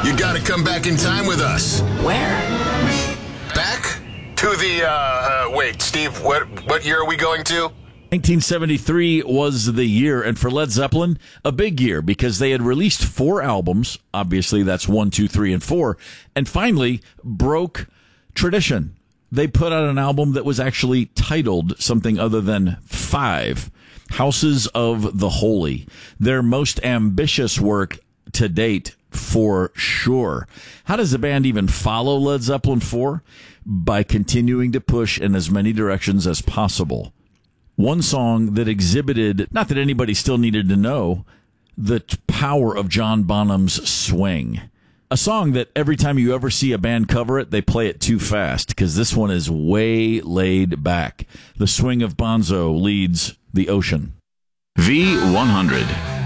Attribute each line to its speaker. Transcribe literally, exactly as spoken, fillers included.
Speaker 1: You gotta come back in time with us.
Speaker 2: Where?
Speaker 1: Back to the, uh, uh wait, Steve, what, what year are we going to?
Speaker 3: nineteen seventy-three was the year, and for Led Zeppelin, a big year because they had released four albums. Obviously, that's one, two, three, and four, and finally broke tradition. They put out an album that was actually titled something other than Five, Houses of the Holy, their most ambitious work to date for sure. How does the band even follow Led Zeppelin four? By continuing to push in as many directions as possible. One song that exhibited, not that anybody still needed to know, the t- power of John Bonham's Swing. A song that every time you ever see a band cover it, they play it too fast, because this one is way laid back. The Swing of Bonzo leads The Ocean.
Speaker 4: V one hundred.